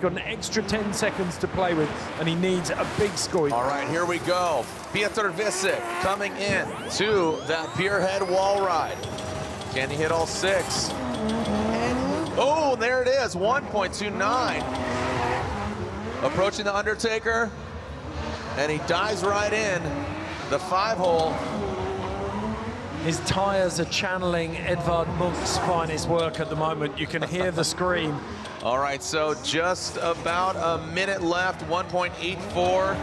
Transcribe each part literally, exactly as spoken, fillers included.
got an extra ten seconds to play with, and he needs a big score. All right, here we go. Piotr Visek coming in to that Pierhead wall ride. Can he hit all six? And, oh, there it is, one point two nine. Approaching the Undertaker, and he dives right in the five hole. His tyres are channeling Edvard Munch's finest work at the moment. You can hear the scream. All right, so just about a minute left, one point eight four.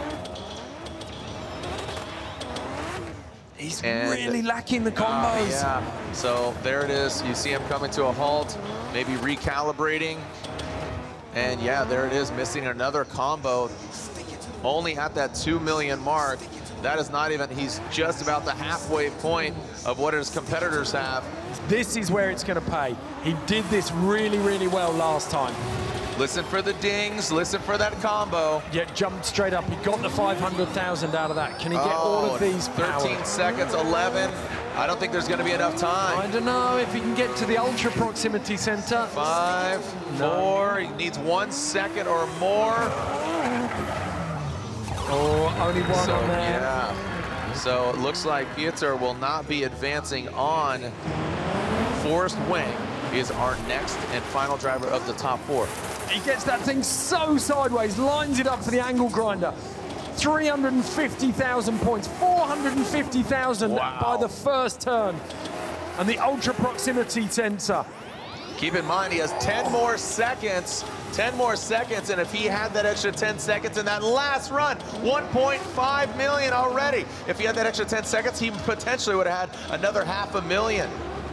He's And- really lacking the combos. Uh, yeah, so there it is. You see him coming to a halt, maybe recalibrating. And yeah, there it is, missing another combo. Only at that two million mark. That is not even, he's just about the halfway point of what his competitors have. This is where it's going to pay. He did this really, really well last time. Listen for the dings, listen for that combo. Yeah, jumped straight up. He got the five hundred thousand out of that. Can he get all Oh, of these thirteen power? seconds, eleven. I don't think there's going to be enough I time. don't know if he can get to the ultra proximity center. Five, No. four, he needs one second or more. Oh, only one So, on there. yeah. So it looks like Piotr will not be advancing on Forrest Wing. He is our next and final driver of the top four. He gets that thing so sideways, lines it up for the angle grinder. three hundred fifty thousand points, four hundred fifty thousand Wow. by the first turn. And the ultra proximity sensor. Keep in mind, he has ten more seconds, ten more seconds, and if he had that extra ten seconds in that last run, one point five million already. If he had that extra ten seconds, he potentially would have had another half a million.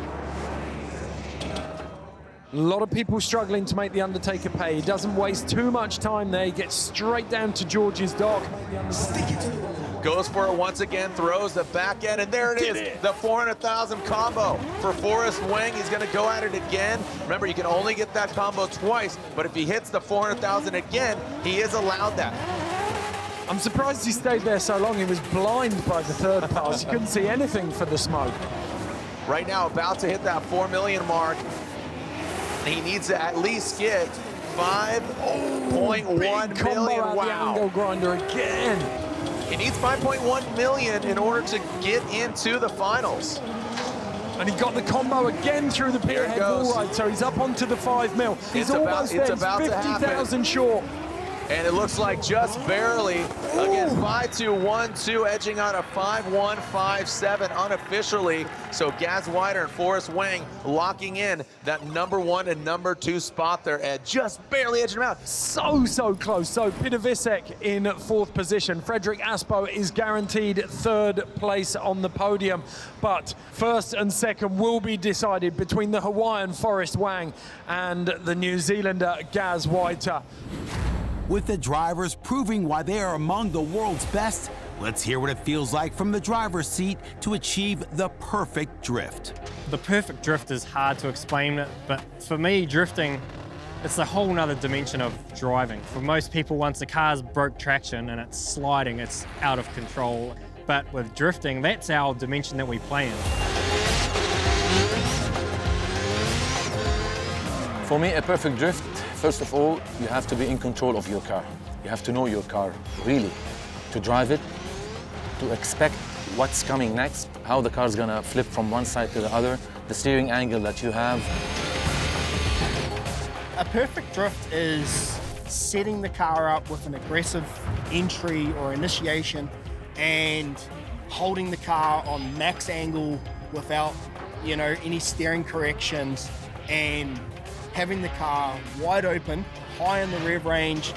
A lot of people struggling to make the Undertaker pay. He doesn't waste too much time there. He gets straight down to George's dock. Goes for it once again, throws the back end, and there it Did is, it. the four hundred thousand combo for Forrest Wing. He's gonna go at it again. Remember, you can only get that combo twice, but if he hits the four hundred thousand again, he is allowed that. I'm surprised he stayed there so long. He was blind by the third pass. He couldn't see anything for the smoke. Right now, about to hit that four million mark. He needs to at least get five point one Big combo million. out the angle Wow. grinder again. He needs five point one million in order to get into the finals. And he got the combo again through the Here it Pierhead wall goes. ride, so he's up onto the five mil. He's It's about- almost it's there. about to He's happen. fifty thousand short. And it looks like just barely. Again, five two one two, edging on a five one five seven unofficially. So Gaz Wider and Forrest Wing locking in that number one and number two spot there, Ed. Just barely edging him out. So, so close. So Peter Visek in fourth position. Frederick Aspo is guaranteed third place on the podium. But first and second will be decided between the Hawaiian Forrest Wang and the New Zealander Gaz Wider. With the drivers proving why they are among the world's best, let's hear what it feels like from the driver's seat to achieve the perfect drift. The perfect drift is hard to explain, but for me, drifting, it's a whole nother dimension of driving. For most people, once the car's broke traction and it's sliding, it's out of control. But with drifting, that's our dimension that we play in. For me, a perfect drift, first of all, you have to be in control of your car. You have to know your car, really, to drive it, to expect what's coming next, how the car's gonna flip from one side to the other, the steering angle that you have. A perfect drift is setting the car up with an aggressive entry or initiation and holding the car on max angle without, you know, any steering corrections and having the car wide open, high in the rev range.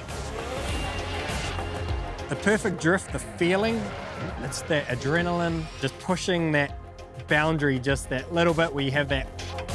The perfect drift, the feeling, it's that adrenaline, just pushing that boundary just that little bit where you have that